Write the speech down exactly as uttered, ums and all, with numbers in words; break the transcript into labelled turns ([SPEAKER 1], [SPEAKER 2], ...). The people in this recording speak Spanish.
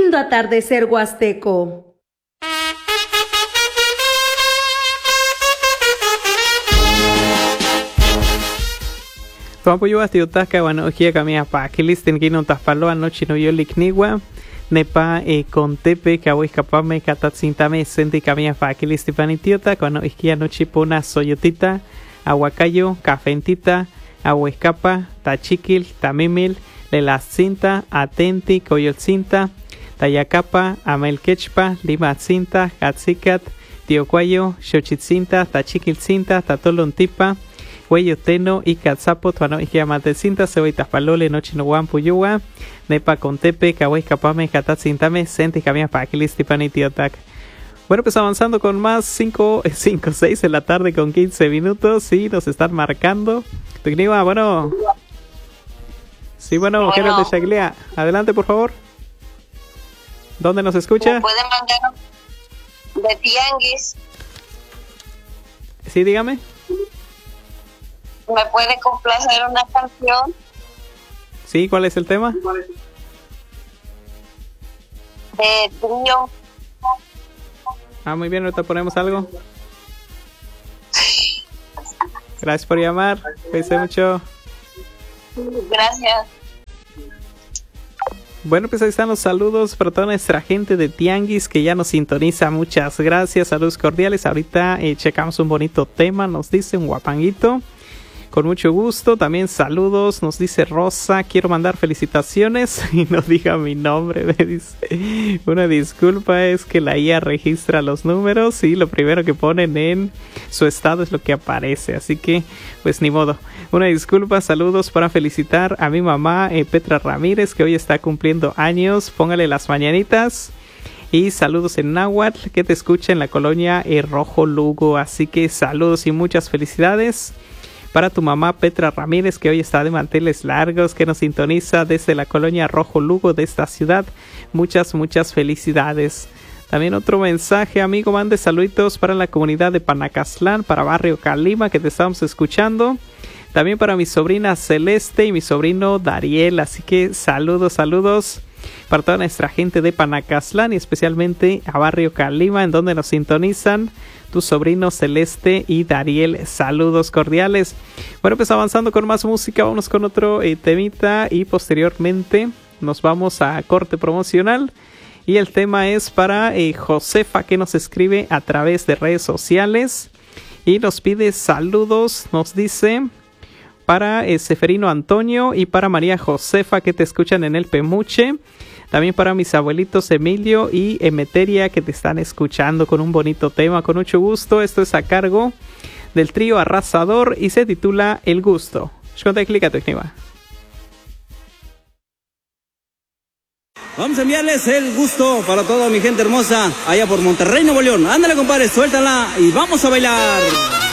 [SPEAKER 1] lindo atardecer huasteco.
[SPEAKER 2] Tuampuyo astiutaka wanokia kamia pa kilistin kino taspaloa nochi no yolikniwa nepa e contepe kawiskapame katatsintame senti kamia pa kilistin panitiota cuando iskia nochi pona soyotita aguacayo cafentita ahuescapa tachiquil tamimil lelascinta atenti coyotzinta tayacapa amelquechpa limatzinta katzicat tiocuayo xochitzinta tachiquilcinta tatolontipa Hueyoteno y Katzapo, Tuano y Giamatecinta, Ceboitas Palole, Noche no Guampuyua, Nepa Contepe, Kawaii Capame, Catatzintame, Senti Camia Paquilis, Tipanitiotac. Bueno, pues avanzando con más, cinco, cinco, seis de la tarde con quince minutos, y nos están marcando. Tecniva, bueno. Sí, bueno, bueno. Gerard de Chaglia, adelante por favor. ¿Dónde nos escucha?
[SPEAKER 3] ¿Me pueden mandar de Tianguis?
[SPEAKER 2] Sí, dígame.
[SPEAKER 3] ¿Me puede complacer una canción?
[SPEAKER 2] Sí, ¿cuál es el tema?
[SPEAKER 3] De Trío.
[SPEAKER 2] Ah, muy bien, ahorita ponemos algo. Gracias por llamar, cuídense mucho.
[SPEAKER 3] Gracias.
[SPEAKER 2] Bueno, pues ahí están los saludos para toda nuestra gente de Tianguis que ya nos sintoniza. Muchas gracias, saludos cordiales. Ahorita eh, checamos un bonito tema, nos dice un guapanguito. Con mucho gusto, también saludos, nos dice Rosa, quiero mandar felicitaciones y no diga mi nombre, me dice, una disculpa, es que la I A registra los números y lo primero que ponen en su estado es lo que aparece, así que pues ni modo, una disculpa, saludos para felicitar a mi mamá eh, Petra Ramírez que hoy está cumpliendo años, póngale las mañanitas. Y saludos en náhuatl que te escucha en la colonia eh, Rojo Lugo, así que saludos y muchas felicidades. Para tu mamá Petra Ramírez, que hoy está de manteles largos, que nos sintoniza desde la colonia Rojo Lugo de esta ciudad. Muchas, muchas felicidades. También otro mensaje, amigo, mande saluditos para la comunidad de Panacastlán, para Barrio Calima, que te estamos escuchando. También para mi sobrina Celeste y mi sobrino Dariel. Así que saludos, saludos para toda nuestra gente de Panacastlán y especialmente a Barrio Calima, en donde nos sintonizan tu sobrino Celeste y Dariel. Saludos cordiales. Bueno, pues avanzando con más música, vamos con otro eh, temita y posteriormente nos vamos a corte promocional. Y el tema es para eh, Josefa, que nos escribe a través de redes sociales y nos pide saludos, nos dice para eh, Seferino Antonio y para María Josefa, que te escuchan en el Pemuche. También para mis abuelitos Emilio y Emeteria, que te están escuchando con un bonito tema, con mucho gusto. Esto es a cargo del trío Arrasador y se titula El Gusto.
[SPEAKER 4] Vamos a enviarles el gusto para toda mi gente hermosa allá por Monterrey, Nuevo León. Ándale, compadre, suéltala y vamos a bailar.